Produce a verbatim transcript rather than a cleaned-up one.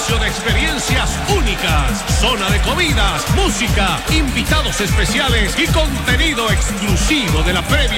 espacio de experiencias únicas, zona de comidas, música, invitados especiales y contenido exclusivo de la previa